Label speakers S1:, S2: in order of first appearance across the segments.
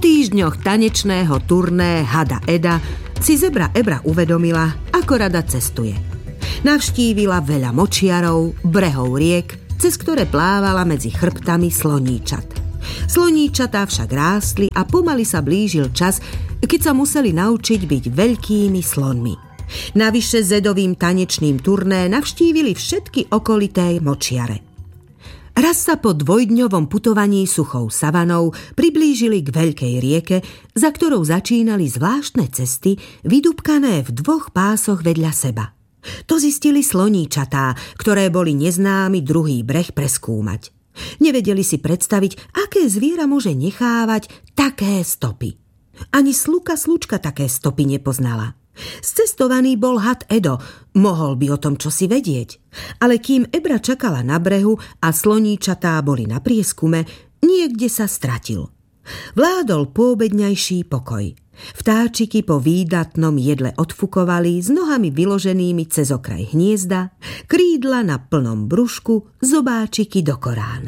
S1: týždňoch tanečného turné Hada Eda si zebra Ebra uvedomila, ako rada cestuje. Navštívila veľa močiarov, brehov riek, cez ktoré plávala medzi chrbtami sloníčat. Sloníčatá však rástli a pomaly sa blížil čas, keď sa museli naučiť byť veľkými slonmi. Navyše Zedovým tanečným turné navštívili všetky okolité močiare. Raz sa po dvojdňovom putovaní suchou savanou priblížili k veľkej rieke, za ktorou začínali zvláštne cesty, vydúbkané v 2 pásoch vedľa seba. To zistili sloníčatá, ktoré boli neznámy druhý breh preskúmať. Nevedeli si predstaviť, aké zviera môže nechávať také stopy. Ani slučka také stopy nepoznala. Scestovaný bol had Edo, mohol by o tom čosi vedieť. Ale kým Ebra čakala na brehu a sloníčatá boli na prieskume, niekde sa stratil. Vládol poobedňajší pokoj. Vtáčiky po výdatnom jedle odfukovali s nohami vyloženými cez okraj hniezda, krídla na plnom brúšku, zobáčiky do korán.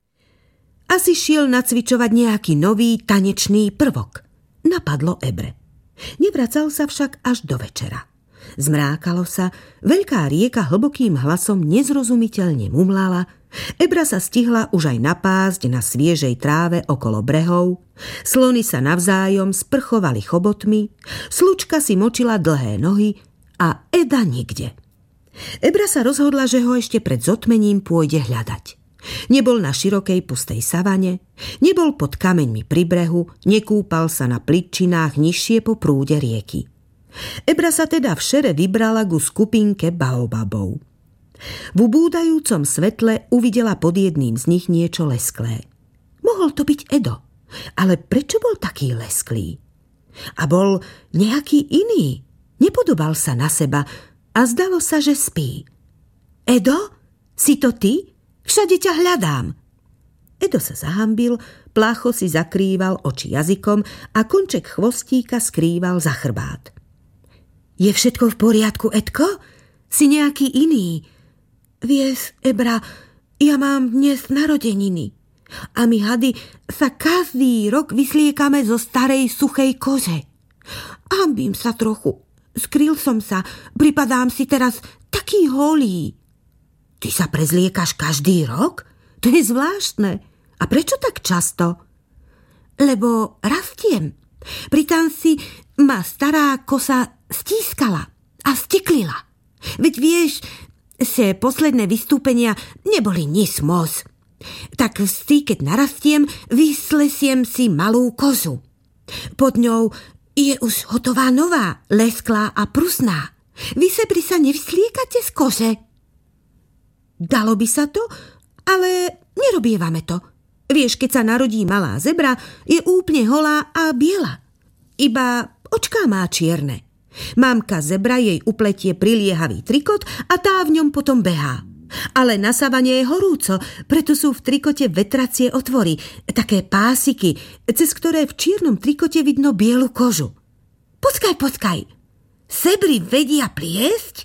S1: Asi šiel nacvičovať nejaký nový tanečný prvok. Napadlo Ebre. Nevracal sa však až do večera. Zmrákalo sa, veľká rieka hlbokým hlasom nezrozumiteľne mumlala, Ebra sa stihla už aj napásť na sviežej tráve okolo brehov, slony sa navzájom sprchovali chobotmi, slučka si močila dlhé nohy a Eda nikde. Ebra sa rozhodla, že ho ešte pred zotmením pôjde hľadať. Nebol na širokej pustej savane, nebol pod kameňmi pri brehu, nekúpal sa na pličinách nižšie po prúde rieky. Ebra sa teda v šere vybrala ku skupinke baobabov. V ubúdajúcom svetle uvidela pod jedným z nich niečo lesklé. Mohol to byť Edo, ale prečo bol taký lesklý? A bol nejaký iný, nepodobal sa na seba a zdalo sa, že spí. Edo, si to ty? Všade ťa hľadám. Edo sa zahambil, plácho si zakrýval oči jazykom a konček chvostíka skrýval za chrbát. Je všetko v poriadku, Edko? Si nejaký iný? Vieš, Ebra, ja mám dnes narodeniny. A my hady sa každý rok vysliekame zo starej suchej kože. Hambím sa trochu. Skryl som sa. Pripadám si teraz taký holý. Ty sa prezliekaš každý rok? To je zvláštne. A prečo tak často? Lebo rastiem. Pritom si ma stará kosa stískala a steklila. Veď vieš, že posledné vystúpenia neboli nič moc. Tak vždy, keď narastiem, vyslesiem si malú kozu. Pod ňou je už hotová nová, lesklá a prusná. Vy sebri sa nevysliekate z kože? Dalo by sa to, ale nerobievame to. Vieš, keď sa narodí malá zebra, je úplne holá a biela. Iba očká má čierne. Mamka zebra jej upletie priliehavý trikot a tá v ňom potom behá. Ale na savane je horúco, preto sú v trikote vetracie otvory, také pásiky, cez ktoré v čiernom trikote vidno bielu kožu. Počkaj. Zebry vedia pliesť?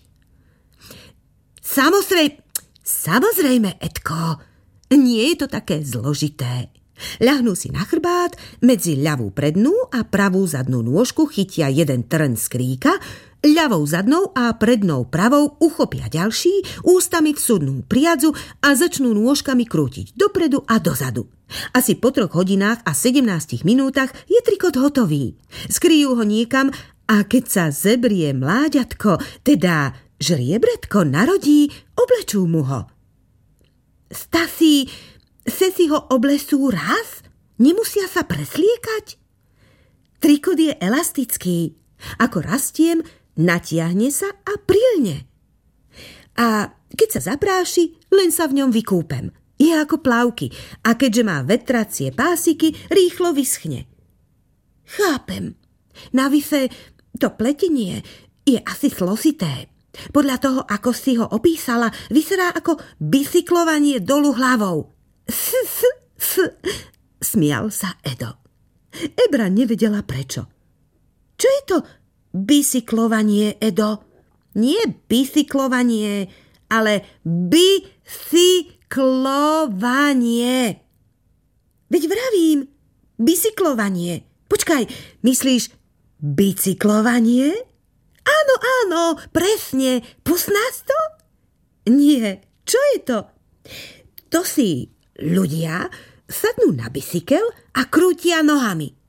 S1: Samozrejme, Edko, nie je to také zložité. Ľahnú si na chrbát, medzi ľavú prednú a pravú zadnú nôžku chytia jeden trn z kríka, ľavou zadnou a prednou pravou uchopia ďalší, ústami vsudnú priadzu a začnú nôžkami krútiť dopredu a dozadu. Asi po 3 hodinách a 17 minútach je trikot hotový. Skryjú ho niekam a keď sa zebrie mláďatko, teda žriebretko narodí, oblečú mu ho. Stasi, se si ho oblesú raz? Nemusia sa presliekať? Trikot je elastický. Ako rastiem, natiahne sa a prilne. A keď sa zapráši, len sa v ňom vykúpem. Je ako plavky a keďže má vetracie pásiky, rýchlo vyschne. Chápem. Navyše, to pletenie je asi slosité. Podľa toho, ako si ho opísala, vyzerá ako bicyklovanie dolu hlavou. Smial sa Edo. Ebra nevedela prečo. Čo je to bicyklovanie, Edo? Nie bicyklovanie, ale bicyklovanie. Veď vravím, bicyklovanie. Počkaj, myslíš bicyklovanie? Áno, presne. Poznáš to? Nie, čo je to? To si ľudia sadnú na bicykel a krútia nohami.